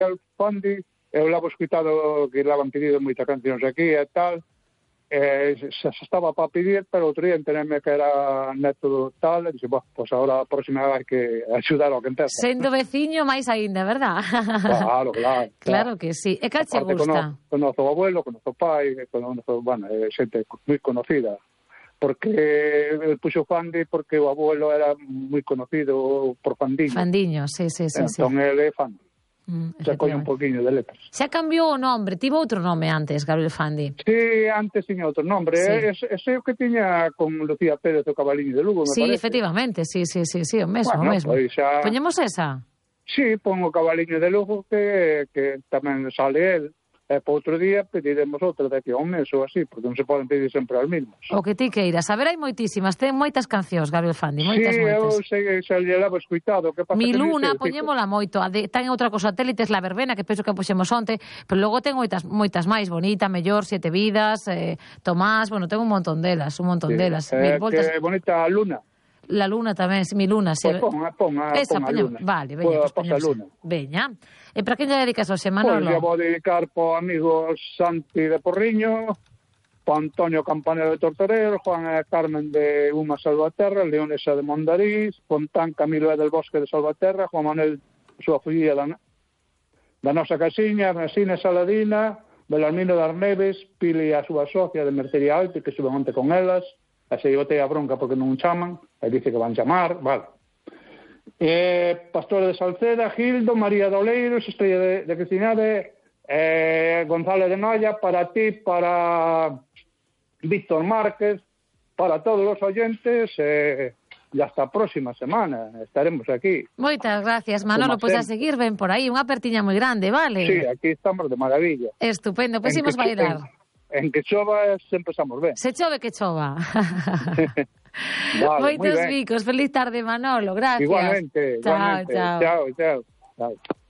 Fondi, eu levo escutado que le han pedido moitas cancións aquí e tal, se estaba para pedir, pero outro día entenéme que era neto tal, e dixo, pois agora a próxima hai que axudar ao que empeza. Sendo veciño máis aínda, verdad? Claro. Claro que sí. E cal che gusta? Conozo o abuelo, conozo o pai, xente moi conocida, porque el puxo Fandi porque o abuelo era moi conocido por Fandiño. Fandiño, sí. Entón ele é Fandi. Se coñe un poquinho de letras. Xa cambiou o nombre, tivo outro nome antes, Gabriel Fandi. Sí, antes tiña outro nombre. Sí. Ese o que tiña con Lucía Pérez o Cabaliño de Lugo, me parece. Sí, efectivamente, sí, o mesmo, bueno, o mesmo. Pois xa... Poñemos esa? Sí, pon o Cabaliño de Lugo que tamén sale el. E para outro día pediremos outra daqui a un mes ou así, porque non se poden pedir sempre as mismas. O que ti queiras. A ver, hai moitísimas, ten moitas cancións, Gabriel Fandi, moitas. Sí, eu sei, xa lle levo escuitado. Mi Luna, poñémola moito. Ten outra cosa satélites, La Verbena, que penso que puxemos onte, pero logo ten moitas máis, Bonita, Mellor, Siete Vidas, Tomás, bueno, ten un montón delas. Que bonita Luna. La Luna tamén, Mi Luna. Pues pon a Luna. Vale, veña, pues poñemos Luna. Veña. E para quen lle dedicas hoxe, Manolo? Pois vou dedicar po amigo Santi de Porriño, po Antonio Campanero de Tortoreros, Juan e Carmen de Uma Salvaterra, Leonesa de Mondariz, Fontán Camilo del Bosque de Salvaterra, Juan Manuel, súa filla da nosa casiña, Ernestina Saladina, Belarmino das Neves, Pili a súa socia de Mercería Alte, que suben onte con elas, e se botei a bronca porque non chaman, e dice que van chamar, vale. Pastor de Salceda, Gildo, María Doleiros, Estrella de Cristianade, González de Noia, para ti, para Víctor Márquez, para todos os oyentes, e hasta a próxima semana estaremos aquí. Moitas gracias, Manolo, pois a seguir ven por aí, unha apertiña moi grande, vale? Sí, aquí estamos de maravilla. Estupendo, pois imos bailar. En que chova sempre estamos ben. Se chove que chova. Vale, moitos bicos, feliz tarde, Manolo, gracias. Igualmente. Chao. Chao.